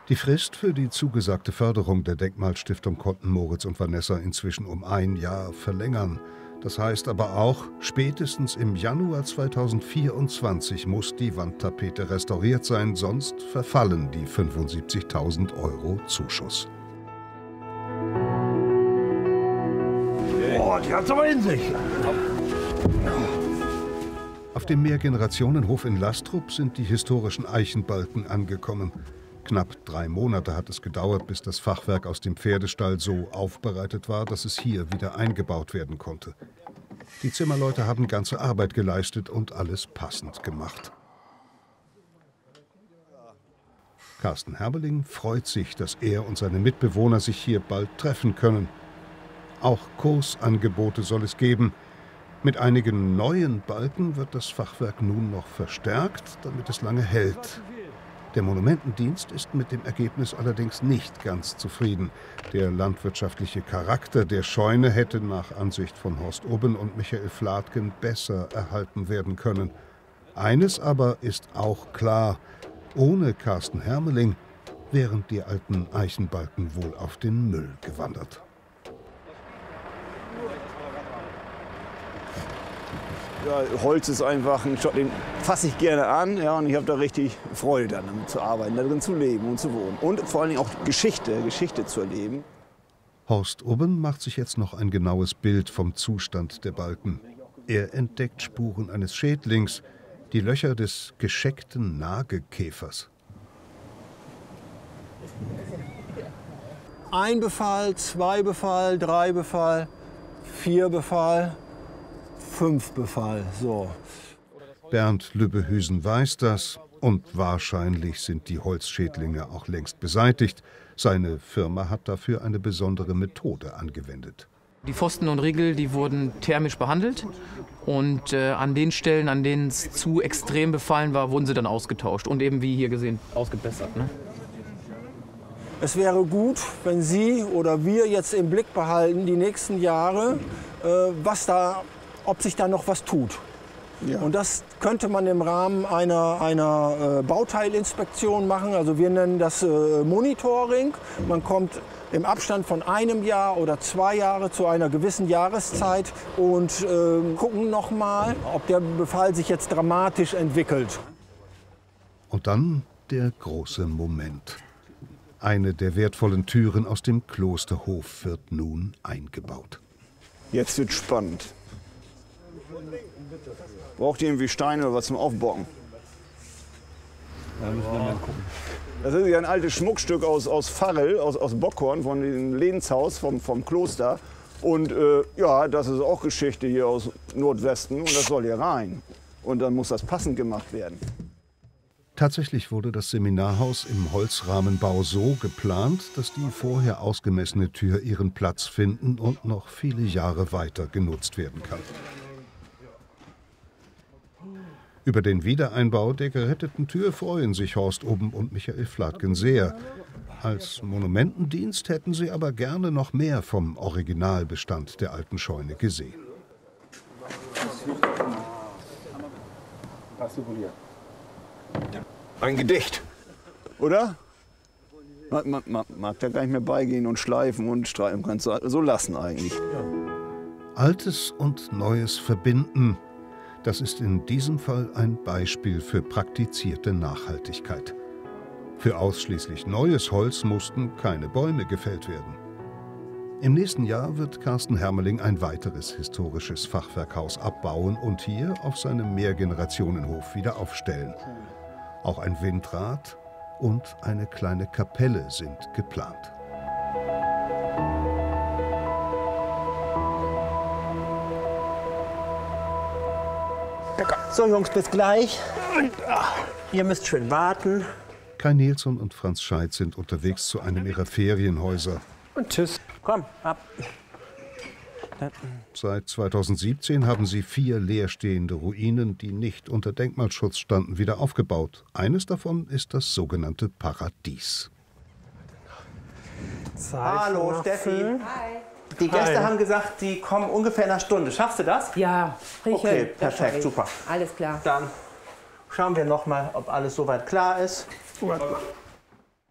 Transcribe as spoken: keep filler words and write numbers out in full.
Die Frist für die zugesagte Förderung der Denkmalstiftung konnten Moritz und Vanessa inzwischen um ein Jahr verlängern. Das heißt aber auch, spätestens im Januar zweitausendvierundzwanzig muss die Wandtapete restauriert sein, sonst verfallen die fünfundsiebzigtausend Euro Zuschuss. Oh, die hat's aber in sich. Auf dem Mehrgenerationenhof in Lastrup sind die historischen Eichenbalken angekommen. Knapp drei Monate hat es gedauert, bis das Fachwerk aus dem Pferdestall so aufbereitet war, dass es hier wieder eingebaut werden konnte. Die Zimmerleute haben ganze Arbeit geleistet und alles passend gemacht. Carsten Hermeling freut sich, dass er und seine Mitbewohner sich hier bald treffen können. Auch Kursangebote soll es geben. Mit einigen neuen Balken wird das Fachwerk nun noch verstärkt, damit es lange hält. Der Monumentendienst ist mit dem Ergebnis allerdings nicht ganz zufrieden. Der landwirtschaftliche Charakter der Scheune hätte nach Ansicht von Horst Ubben und Michael Fladgen besser erhalten werden können. Eines aber ist auch klar: Ohne Carsten Hermeling wären die alten Eichenbalken wohl auf den Müll gewandert. Ja, Holz ist einfach ein Stoff, den fasse ich gerne an, ja, und ich habe da richtig Freude daran, damit zu arbeiten, darin zu leben und zu wohnen. Und vor allen Dingen auch Geschichte, Geschichte zu erleben. Horst Ubben macht sich jetzt noch ein genaues Bild vom Zustand der Balken. Er entdeckt Spuren eines Schädlings, die Löcher des gescheckten Nagekäfers. Ein Befall, zwei Befall, drei Befall, vier Befall. Fünf Befall, so. Bernd Lübbehüsen weiß das und wahrscheinlich sind die Holzschädlinge auch längst beseitigt. Seine Firma hat dafür eine besondere Methode angewendet. Die Pfosten und Riegel, die wurden thermisch behandelt und äh, an den Stellen, an denen es zu extrem befallen war, wurden sie dann ausgetauscht und eben wie hier gesehen ausgebessert. Ne? Es wäre gut, wenn Sie oder wir jetzt im Blick behalten, die nächsten Jahre, äh, was da ob sich da noch was tut. Ja. Und das könnte man im Rahmen einer, einer äh, Bauteilinspektion machen. Also wir nennen das äh, Monitoring. Man kommt im Abstand von einem Jahr oder zwei Jahre zu einer gewissen Jahreszeit und äh, gucken noch mal, ob der Befall sich jetzt dramatisch entwickelt. Und dann der große Moment. Eine der wertvollen Türen aus dem Klosterhof wird nun eingebaut. Jetzt wird spannend. Braucht ihr irgendwie Steine oder was zum Aufbocken? Da müssen wir mal gucken. Das ist ja ein altes Schmuckstück aus, aus Farrell, aus, aus Bockhorn, von dem Lehnshaus vom, vom Kloster. Und äh, ja, das ist auch Geschichte hier aus Nordwesten und das soll hier rein. Und dann muss das passend gemacht werden. Tatsächlich wurde das Seminarhaus im Holzrahmenbau so geplant, dass die vorher ausgemessene Tür ihren Platz finden und noch viele Jahre weiter genutzt werden kann. Über den Wiedereinbau der geretteten Tür freuen sich Horst Ubben und Michael Fladgen sehr. Als Monumentendienst hätten sie aber gerne noch mehr vom Originalbestand der alten Scheune gesehen. Ein Gedicht, oder? Man, man, man mag da gar nicht mehr beigehen und schleifen und streichen. Kannst du so lassen eigentlich. Altes und Neues verbinden. Das ist in diesem Fall ein Beispiel für praktizierte Nachhaltigkeit. Für ausschließlich neues Holz mussten keine Bäume gefällt werden. Im nächsten Jahr wird Carsten Hermeling ein weiteres historisches Fachwerkhaus abbauen und hier auf seinem Mehrgenerationenhof wieder aufstellen. Auch ein Windrad und eine kleine Kapelle sind geplant. So Jungs, bis gleich. Ihr müsst schön warten. Kai Nilsson und Franz Scheidt sind unterwegs zu einem ihrer Ferienhäuser. Und tschüss. Komm, ab. Seit zweitausendsiebzehn haben sie vier leerstehende Ruinen, die nicht unter Denkmalschutz standen, wieder aufgebaut. Eines davon ist das sogenannte Paradies. Hallo Steffi. Hi. Die Gäste Hi. haben gesagt, die kommen ungefähr in einer Stunde. Schaffst du das? Ja, krieg ich Okay, hin. Das perfekt, schaff ich. super. Alles klar. Dann schauen wir noch mal, ob alles soweit klar ist. Warte mal.